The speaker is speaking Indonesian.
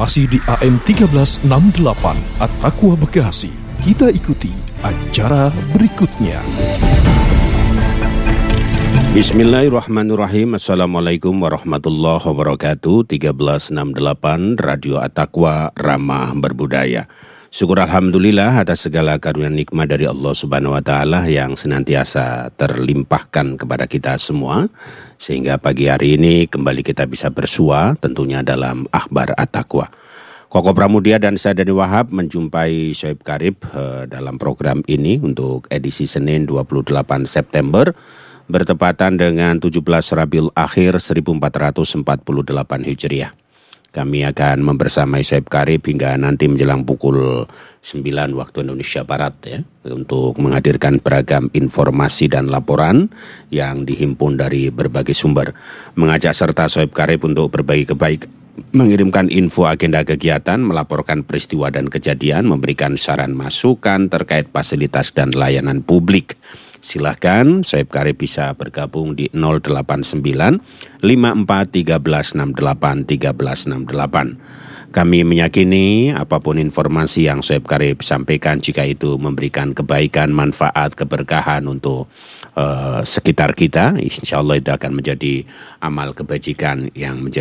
Masih di AM 1368 At-Taqwa Bekasi. Kita ikuti acara berikutnya. Bismillahirrahmanirrahim. Assalamualaikum warahmatullahi wabarakatuh. 1368 Radio At-Taqwa Ramah Berbudaya. Syukur Alhamdulillah atas segala karunia nikmat dari Allah Subhanahu wa Ta'ala yang senantiasa terlimpahkan kepada kita semua, sehingga pagi hari ini kembali kita bisa bersua tentunya dalam Akhbar At-Taqwa. Koko Pramudia dan saya Dani Wahab menjumpai Syoib Karib dalam program ini untuk edisi Senin 28 September bertepatan dengan 17 Rabiul Akhir 1448 Hijriah. Kami akan membersamai Syoib Karib hingga nanti menjelang pukul 9 waktu Indonesia Barat ya, untuk menghadirkan beragam informasi dan laporan yang dihimpun dari berbagai sumber. Mengajak serta Syoib Karib untuk berbagi kebaikan, mengirimkan info agenda kegiatan, melaporkan peristiwa dan kejadian, memberikan saran masukan terkait fasilitas dan layanan publik. Silahkan Syoib Karib bisa bergabung di 089 54 13 68 13 68. Kami meyakini apapun informasi yang Syoib Karib sampaikan, jika itu memberikan kebaikan, manfaat, keberkahan untuk sekitar kita, insya Allah itu akan menjadi amal kebajikan yang menjadi